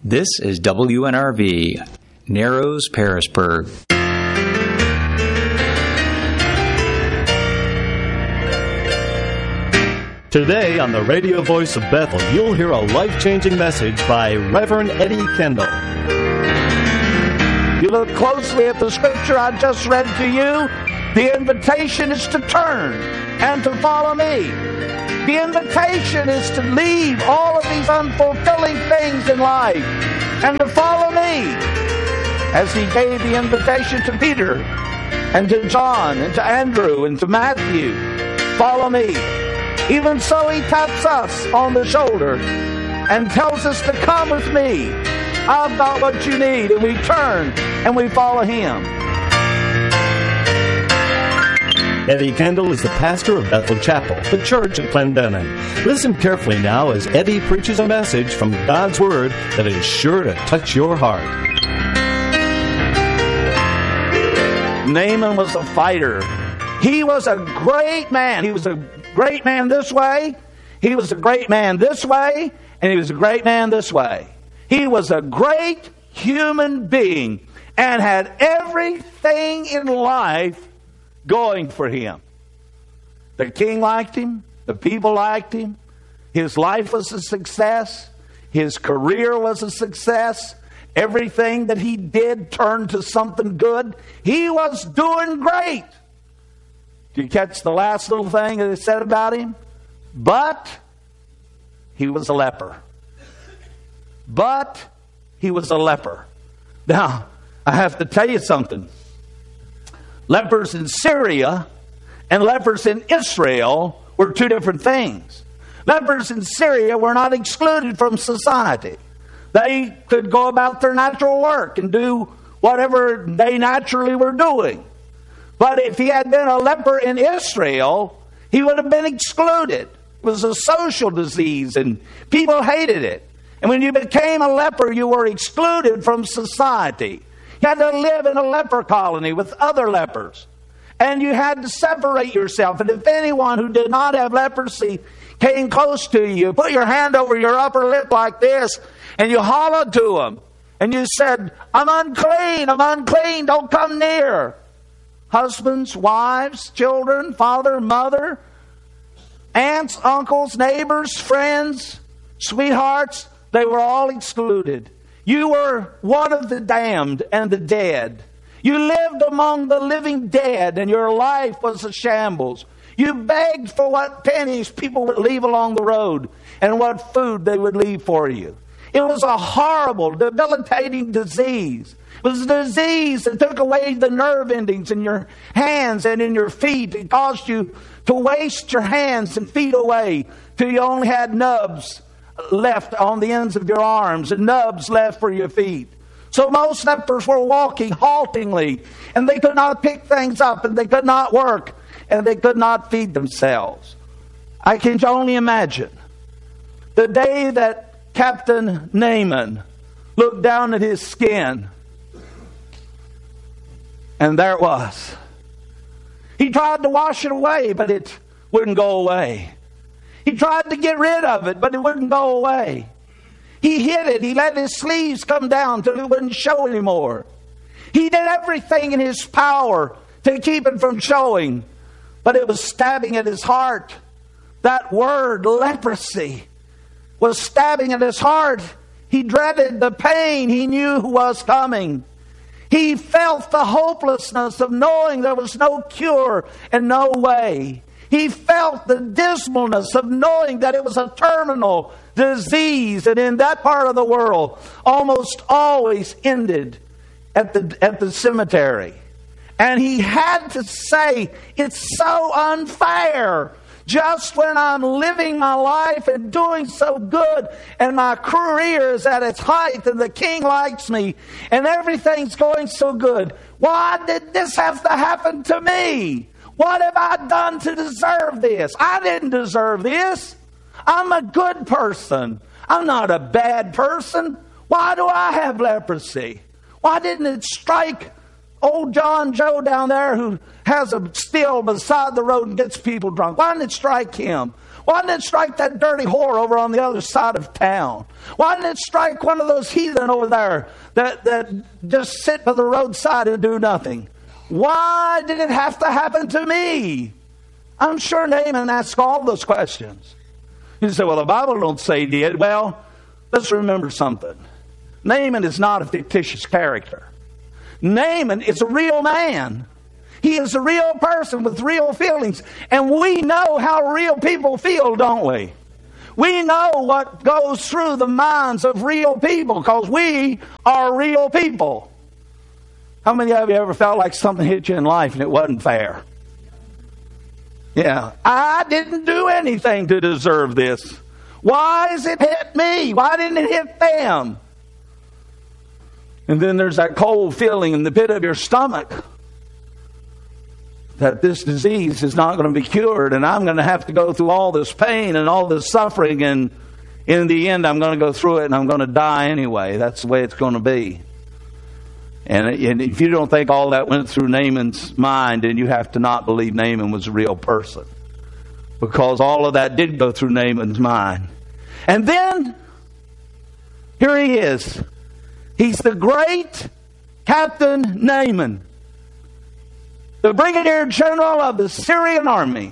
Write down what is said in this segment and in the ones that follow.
This is WNRV, Narrows, Parisburg. Today on the radio voice of Bethel, you'll hear a life-changing message by Reverend Eddie Kendall. You look closely at the scripture I just read to you. The invitation is to turn and to follow me. The invitation is to leave all of these unfulfilling things in life and to follow me. As he gave the invitation to Peter and to John and to Andrew and to Matthew, follow me. Even so, he taps us on the shoulder and tells us to come with me. I've got what you need. And we turn and we follow him. Eddie Kendall is the pastor of Bethel Chapel, the church at Clendenin. Listen carefully now as Eddie preaches a message from God's Word that is sure to touch your heart. Naaman was a fighter. He was a great man. He was a great man this way. He was a great man this way. And he was a great man this way. He was a great human being and had everything in life going for him. The king liked him. The people liked him. His life was a success. His career was a success. Everything that he did turned to something good. He was doing great. Did you catch the last little thing that it said about him? But he was a leper. But he was a leper. Now, I have to tell you something. Lepers in Syria and lepers in Israel were two different things. Lepers in Syria were not excluded from society. They could go about their natural work and do whatever they naturally were doing. But if he had been a leper in Israel, he would have been excluded. It was a social disease and people hated it. And when you became a leper, you were excluded from society. You had to live in a leper colony with other lepers. And you had to separate yourself. And if anyone who did not have leprosy came close to you, put your hand over your upper lip like this, and you hollered to them. And you said, I'm unclean, don't come near. Husbands, wives, children, father, mother, aunts, uncles, neighbors, friends, sweethearts, they were all excluded. You were one of the damned and the dead. You lived among the living dead, and your life was a shambles. You begged for what pennies people would leave along the road and what food they would leave for you. It was a horrible, debilitating disease. It was a disease that took away the nerve endings in your hands and in your feet. It caused you to waste your hands and feet away till you only had nubs left on the ends of your arms and nubs left for your feet. So most lepers were walking haltingly, and they could not pick things up, and they could not work, and they could not feed themselves. I can only imagine the day that Captain Naaman looked down at his skin, and there it was. He tried to wash it away, but it wouldn't go away. He tried to get rid of it, but it wouldn't go away. He hid it. He let his sleeves come down till it wouldn't show anymore. He did everything in his power to keep it from showing, but it was stabbing at his heart. That word, leprosy, was stabbing at his heart. He dreaded the pain he knew was coming. He felt the hopelessness of knowing there was no cure and no way. He felt the dismalness of knowing that it was a terminal disease, and in that part of the world almost always ended at the cemetery. And he had to say, it's so unfair. Just when I'm living my life and doing so good, and my career is at its height, and the king likes me, and everything's going so good, why did this have to happen to me? What have I done to deserve this? I didn't deserve this. I'm a good person. I'm not a bad person. Why do I have leprosy? Why didn't it strike old John Joe down there who has a still beside the road and gets people drunk? Why didn't it strike him? Why didn't it strike that dirty whore over on the other side of town? Why didn't it strike one of those heathen over there that just sit by the roadside and do nothing? Why did it have to happen to me? I'm sure Naaman asked all those questions. You say, well, the Bible don't say he did. Well, let's remember something. Naaman is not a fictitious character. Naaman is a real man. He is a real person with real feelings. And we know how real people feel, don't we? We know what goes through the minds of real people because we are real people. How many of you ever felt like something hit you in life and it wasn't fair? Yeah. I didn't do anything to deserve this. Why has it hit me? Why didn't it hit them? And then there's that cold feeling in the pit of your stomach that this disease is not going to be cured and I'm going to have to go through all this pain and all this suffering, and in the end I'm going to go through it and I'm going to die anyway. That's the way it's going to be. And if you don't think all that went through Naaman's mind, then you have to not believe Naaman was a real person. Because all of that did go through Naaman's mind. And then, here he is. He's the great Captain Naaman, the Brigadier General of the Syrian army.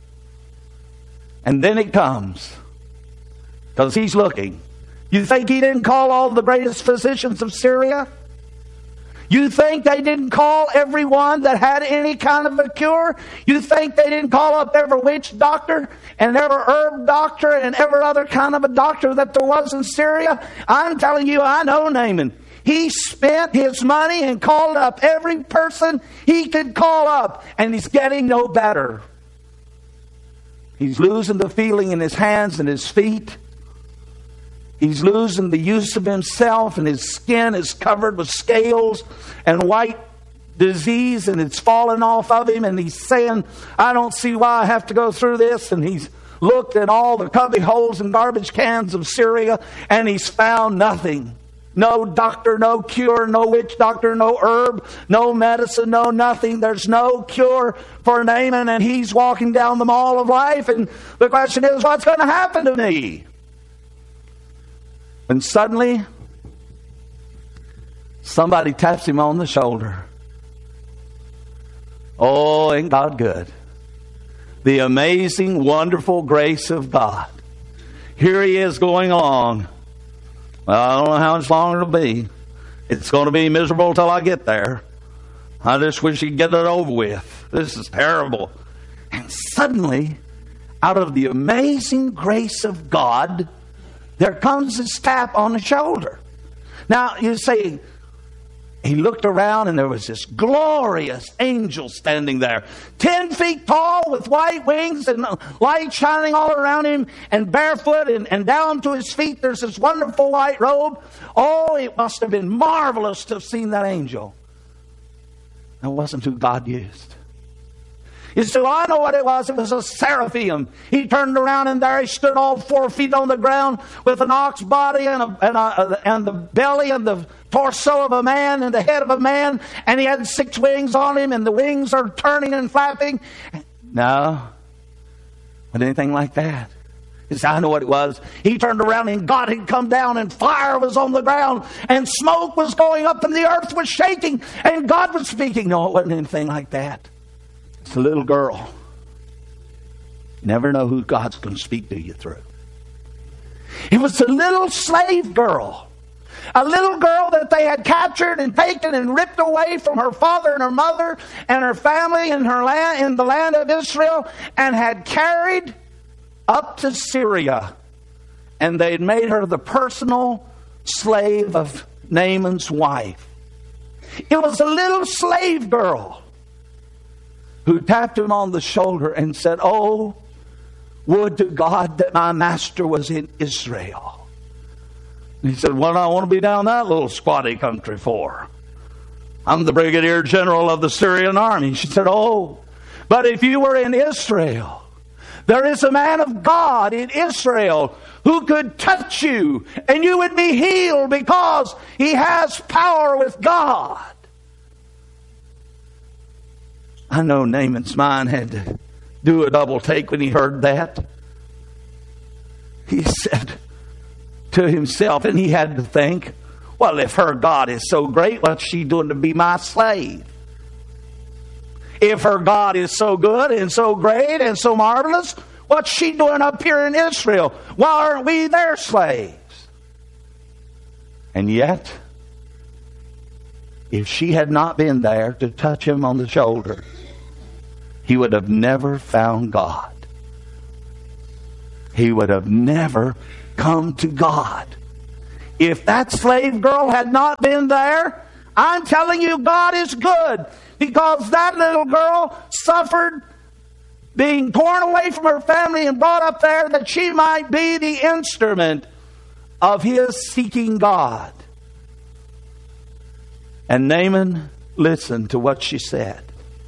And then it comes. Because he's looking. You think he didn't call all the greatest physicians of Syria? You think they didn't call everyone that had any kind of a cure? You think they didn't call up every witch doctor and every herb doctor and every other kind of a doctor that there was in Syria? I'm telling you, I know Naaman. He spent his money and called up every person he could call up, and he's getting no better. He's losing the feeling in his hands and his feet. He's losing the use of himself, and his skin is covered with scales and white disease, and it's falling off of him, and he's saying, I don't see why I have to go through this. And he's looked at all the cubby holes and garbage cans of Syria, and he's found nothing. No doctor, no cure, no witch doctor, no herb, no medicine, no nothing. There's no cure for Naaman, and he's walking down the mall of life, and the question is, what's going to happen to me? And suddenly, somebody taps him on the shoulder. Oh, ain't God good? The amazing, wonderful grace of God. Here he is going along. Well, I don't know how much longer it'll be. It's going to be miserable till I get there. I just wish he'd get it over with. This is terrible. And suddenly, out of the amazing grace of God, there comes this tap on the shoulder. Now, you say, he looked around and there was this glorious angel standing there, 10 feet tall with white wings and light shining all around him, and barefoot and down to his feet there's this wonderful white robe. Oh, it must have been marvelous to have seen that angel. That wasn't who God used. You say, well, I know what it was. It was a seraphim. He turned around and there he stood all 4 feet on the ground with an ox body and the belly and the torso of a man and the head of a man. And he had 6 wings on him, and the wings are turning and flapping. No, not anything like that. You say, I know what it was. He turned around and God had come down and fire was on the ground and smoke was going up and the earth was shaking and God was speaking. No, it wasn't anything like that. It's a little girl. You never know who God's going to speak to you through. It was a little slave girl. A little girl that they had captured and taken and ripped away from her father and her mother and her family in her land, in the land of Israel, and had carried up to Syria. And they had made her the personal slave of Naaman's wife. It was a little slave girl who tapped him on the shoulder and said, oh, would to God that my master was in Israel. And he said, what do I want to be down that little squatty country for? I'm the Brigadier General of the Syrian army. She said, oh, but if you were in Israel, there is a man of God in Israel who could touch you and you would be healed because he has power with God. I know Naaman's mind had to do a double take when he heard that. he said to himself, and he had to think, well, if her God is so great, what's she doing to be my slave? If her God is so good and so great and so marvelous, what's she doing up here in Israel? Why aren't we their slaves? And yet, if she had not been there to touch him on the shoulder, he would have never found God. He would have never come to God. If that slave girl had not been there, I'm telling you, God is good, because that little girl suffered being torn away from her family and brought up there that she might be the instrument of his seeking God. And Naaman listened to what she said.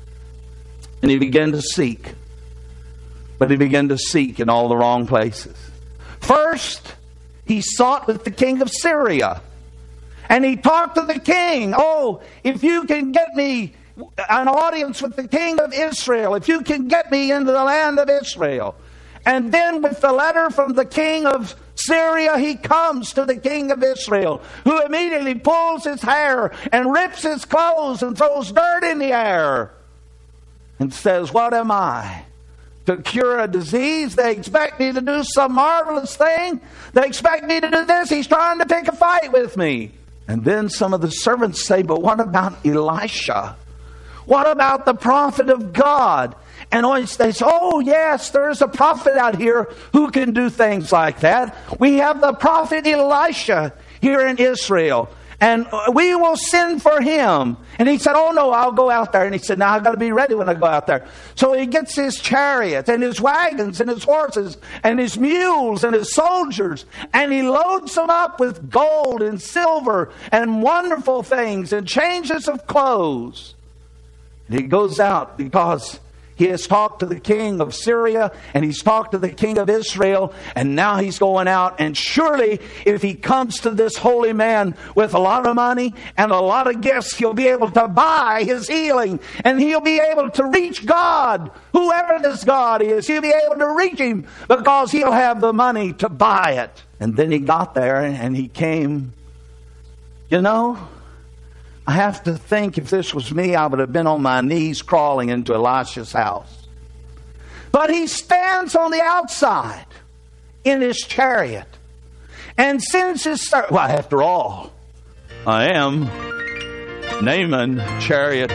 And he began to seek. But he began to seek in all the wrong places. First, he sought with the king of Syria. And he talked to the king. Oh, if you can get me an audience with the king of Israel, if you can get me into the land of Israel. And then with the letter from the king of Syria, he comes to the king of Israel, who immediately pulls his hair and rips his clothes and throws dirt in the air and says, what am I? To cure a disease? They expect me to do some marvelous thing. They expect me to do this. He's trying to pick a fight with me. And then some of the servants say, but what about Elisha? What about the prophet of God? And they say, oh yes, there's a prophet out here who can do things like that. We have the prophet Elisha here in Israel, and we will send for him. And he said, oh no, I'll go out there. And he said, now I've got to be ready when I go out there. So he gets his chariots and his wagons and his horses and his mules and his soldiers, and he loads them up with gold and silver and wonderful things and changes of clothes. And he goes out because he has talked to the king of Syria, and he's talked to the king of Israel, and now he's going out. And surely if he comes to this holy man with a lot of money and a lot of gifts, he'll be able to buy his healing, and he'll be able to reach God. Whoever this God is, he'll be able to reach him because he'll have the money to buy it. And then he got there and he came. You know, I have to think, if this was me, I would have been on my knees crawling into Elisha's house. But he stands on the outside in his chariot and sends his servant. Well, after all, I am Naaman, chariot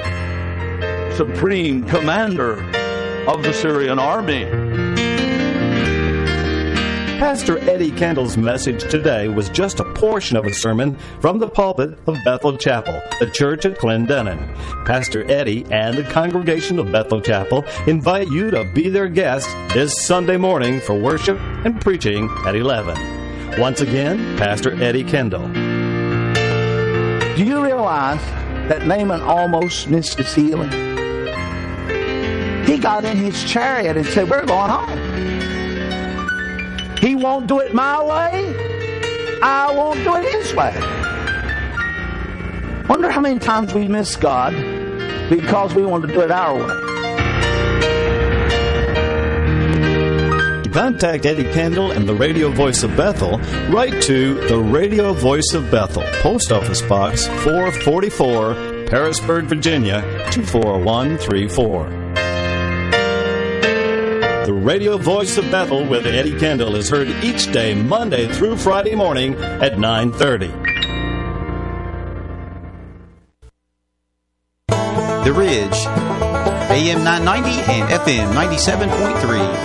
supreme commander of the Syrian army. Pastor Eddie Kendall's message today was just a portion of a sermon from the pulpit of Bethel Chapel, the church at Clendenin. Pastor Eddie and the congregation of Bethel Chapel invite you to be their guest this Sunday morning for worship and preaching at 11. Once again, Pastor Eddie Kendall. Do you realize that Naaman almost missed his healing? He got in his chariot and said, we're going home. He won't do it my way. I won't do it his way. Wonder how many times we miss God because we want to do it our way. To contact Eddie Kendall and the Radio Voice of Bethel, write to the Radio Voice of Bethel, Post Office Box 444, Parisburg, Virginia 24134. The Radio Voice of Bethel with Eddie Kendall is heard each day, Monday through Friday morning at 9:30. The Ridge, AM 990 and FM 97.3.